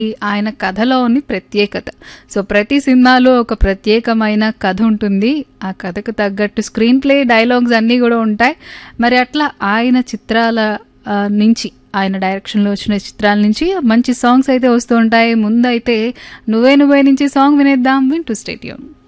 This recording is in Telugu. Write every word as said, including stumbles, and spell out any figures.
ఈ ఆయన కథలోని ప్రత్యేకత. సో ప్రతి సినిమాలో ఒక ప్రత్యేకమైన కథ ఉంటుంది. ఆ కథకు తగ్గట్టు స్క్రీన్ ప్లే, డైలాగ్స్ అన్నీ కూడా ఉంటాయి. మరి అట్లా ఆయన చిత్రాల ఆ, నుంచి ఆయన డైరెక్షన్లో వచ్చిన చిత్రాల నుంచి మంచి సాంగ్స్ అయితే వస్తూ ఉంటాయి. ముందైతే నువ్వే నువ్వే నుంచి సాంగ్ వినేద్దాం. వింటూ స్టేట్ యూన్.